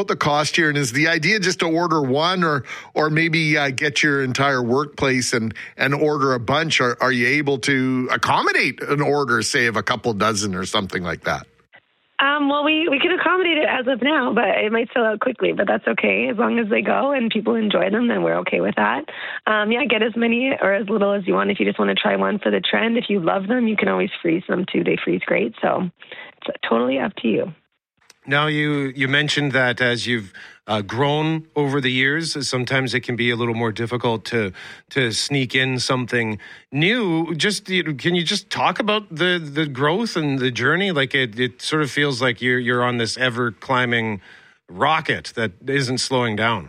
about the cost here, and is the idea just to order one, or maybe get your entire workplace and order a bunch? Are you able to accommodate an order, say, of a couple dozen or something like that? Well, we can accommodate it as of now, but it might sell out quickly, but that's okay. As long as they go and people enjoy them, then we're okay with that. Get as many or as little as you want. If you just want to try one for the trend, if you love them, you can always freeze them too. They freeze great. So it's totally up to you. Now, you mentioned that as you've grown over the years, sometimes it can be a little more difficult to sneak in something new. Can you just talk about the growth and the journey? Like it sort of feels like you're on this ever climbing rocket that isn't slowing down.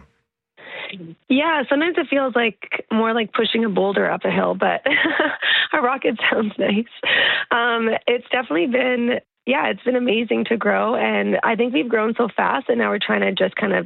Yeah, sometimes it feels like more like pushing a boulder up a hill, but a rocket sounds nice. It's definitely been. Yeah, it's been amazing to grow, and I think we've grown so fast, and now we're trying to just kind of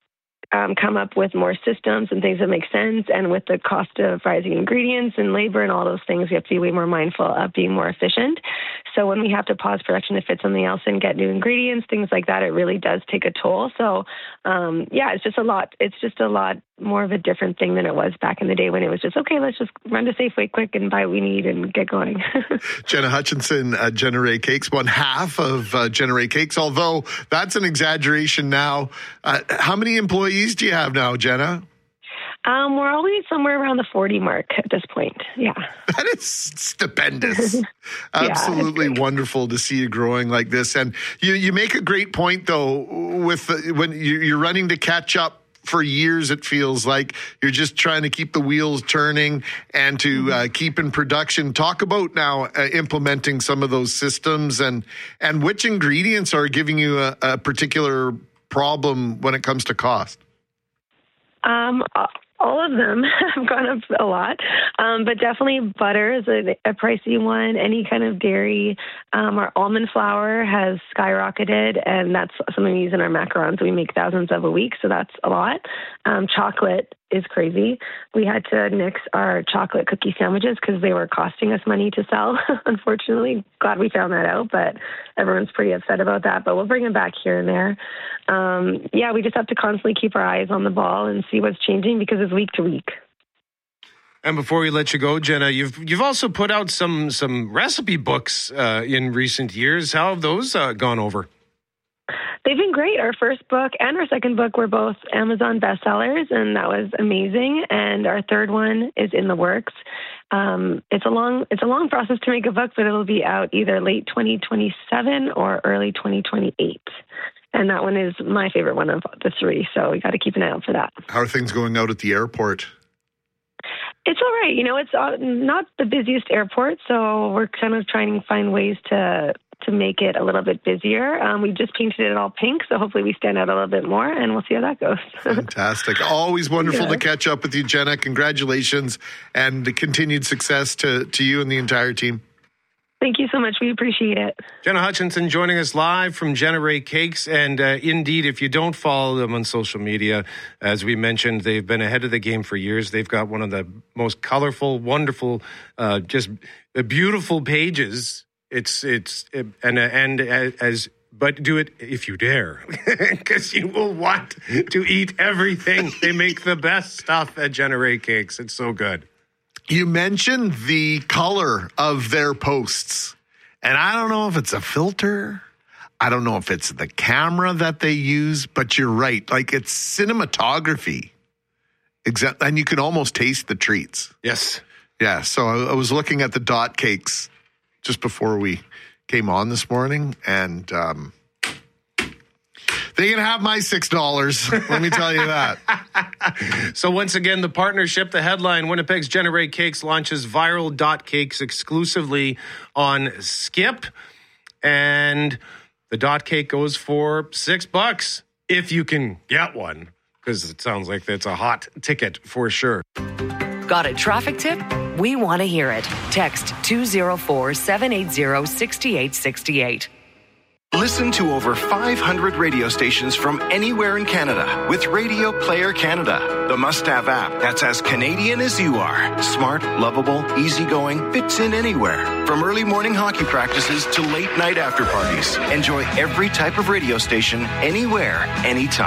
come up with more systems and things that make sense. And with the cost of rising ingredients and labor and all those things, we have to be way more mindful of being more efficient. So when we have to pause production to fit something else and get new ingredients, things like that, it really does take a toll. So it's just a lot. It's just a lot more of a different thing than it was back in the day when it was just, okay, let's just run to Safeway quick and buy what we need and get going. Jenna Hutchinson, Jenna Rae Cakes, one half of Jenna Rae Cakes, although that's an exaggeration now. How many employees do you have now, Jenna? We're always somewhere around the 40 mark at this point. Yeah. That is stupendous. Absolutely wonderful to see you growing like this. And you make a great point, though, with when you're running to catch up. For years, it feels like you're just trying to keep the wheels turning and to keep in production. Talk about now implementing some of those systems and which ingredients are giving you a particular problem when it comes to cost. All of them have gone up a lot, but definitely butter is a pricey one. Any kind of dairy, our almond flour has skyrocketed, and that's something we use in our macarons. We make thousands of a week, so that's a lot. Chocolate is crazy. We had to nix our chocolate cookie sandwiches because they were costing us money to sell. Unfortunately, glad we found that out, but everyone's pretty upset about that. But we'll bring them back here and there. We just have to constantly keep our eyes on the ball and see what's changing because it's week to week. And before we let you go, Jenna, you've also put out some recipe books in recent years. How have those gone over? They've been great. Our first book and our second book were both Amazon bestsellers, and that was amazing. And our third one is in the works. It's a long process to make a book, but it'll be out either late 2027 or early 2028. And that one is my favorite one of the three, so we got to keep an eye out for that. How are things going out at the airport? It's all right. It's not the busiest airport, so we're kind of trying to find ways to make it a little bit busier. We just painted it all pink, so hopefully we stand out a little bit more, and we'll see how that goes. Fantastic. Always wonderful to catch up with you, Jenna. Congratulations, and continued success to you and the entire team. Thank you so much. We appreciate it. Jenna Hutchinson joining us live from Jenna Rae Cakes. And indeed, if you don't follow them on social media, as we mentioned, they've been ahead of the game for years. They've got one of the most colorful, wonderful, just beautiful pages. But do it if you dare, because you will want to eat everything. They make the best stuff at Jenna Rae Cakes. It's so good. You mentioned the color of their posts, and I don't know if it's a filter. I don't know if it's the camera that they use, but you're right. Like, it's cinematography. And you can almost taste the treats. Yes. Yeah, so I was looking at the dot cakes just before we came on this morning, and they can have my $6. Let me tell you that. So once again, the partnership, the headline, Winnipeg's Jenna Rae Cakes launches viral dot cakes exclusively on Skip. And the dot cake goes for $6 if you can get one, because it sounds like it's a hot ticket for sure. Got a traffic tip? We want to hear it. Text 204-780-6868. Listen to over 500 radio stations from anywhere in Canada with Radio Player Canada, the must-have app that's as Canadian as you are. Smart, lovable, easygoing, fits in anywhere. From early morning hockey practices to late night after parties. Enjoy every type of radio station, anywhere, anytime.